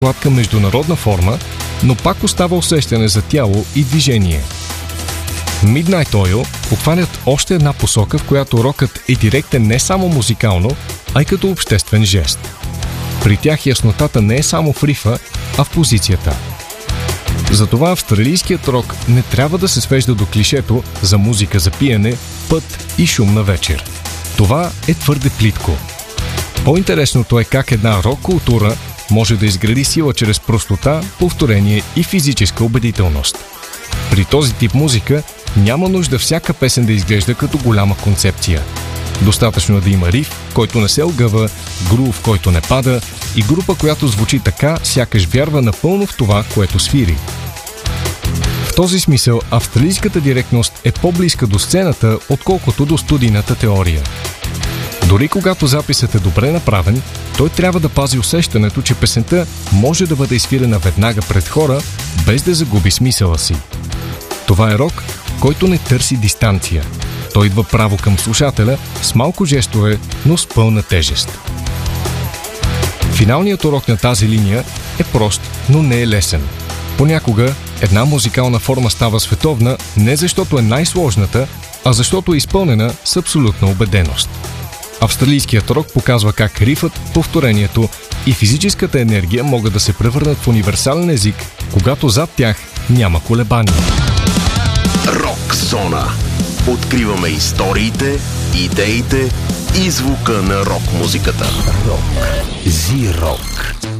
гладка международна форма, но пак остава усещане за тяло и движение. Midnight Oil обхванят още една посока, в която рокът е директен не само музикално, а и като обществен жест. При тях яснотата не е само в рифа, а в позицията. Затова австралийският рок не трябва да се свежда до клишето за музика за пиене, път и шумна вечер. Това е твърде плитко. По-интересното е как една рок-култура може да изгради сила чрез простота, повторение и физическа убедителност. При този тип музика няма нужда всяка песен да изглежда като голяма концепция. Достатъчно е да има риф, който не се огъва, грув, който не пада и група, която звучи така, сякаш вярва напълно в това, което свири. В този смисъл австралийската директност е по-близка до сцената, отколкото до студийната теория. Дори когато записът е добре направен, той трябва да пази усещането, че песента може да бъде изфирена веднага пред хора, без да загуби смисъла си. Това е рок, който не търси дистанция. Той идва право към слушателя, с малко жестове, но с пълна тежест. Финалният урок на тази линия е прост, но не е лесен. Понякога една музикална форма става световна не защото е най-сложната, а защото е изпълнена с абсолютна убеденост. Австралийският рок показва как рифът, повторението и физическата енергия могат да се превърнат в универсален език, когато зад тях няма колебания. Рок зона. Откриваме историите, идеите и звука на рок музиката. Рок. Зи-рок.